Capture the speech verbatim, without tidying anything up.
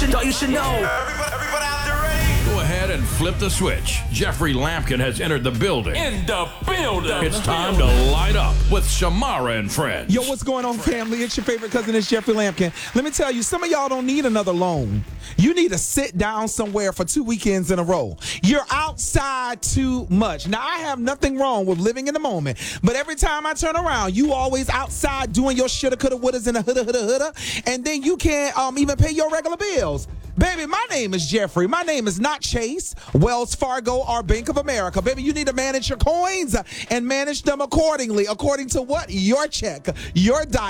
should know. You should know. Everybody, everybody out there ready? Go ahead and flip the switch. Jeffrey Lampkin has entered the building. In the building. It's time to light up with Shamara and friends. Yo, what's going on, family? It's your favorite cousin, it's Jeffrey Lampkin. Let me tell you, some of y'all don't need another loan. You need to sit down somewhere for two weekends in a row. You're outside too much. Now, I have nothing wrong with living in the moment, but every time I turn around, you always outside doing your shoulda, coulda, wouldas, and a houlda, houlda, houlda, and then you can't um, even pay your regular bills. Baby, my name is Jeffrey. My name is not Chase, Wells Fargo, or Bank of America. Baby, you need to manage your coins and manage them accordingly, according to what? Your check, your diet.